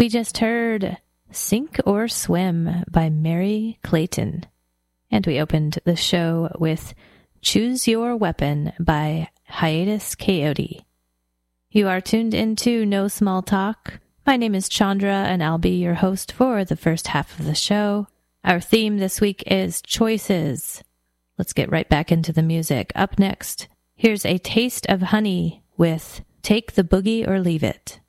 We just heard Sink or Swim by Mary Clayton. And we opened the show with Choose Your Weapon by Hiatus Coyote. You are tuned into No Small Talk. My name is Chandra, and I'll be your host for the first half of the show. Our theme this week is choices. Let's get right back into the music. Up next, here's A Taste of Honey with Take the Boogie or Leave It.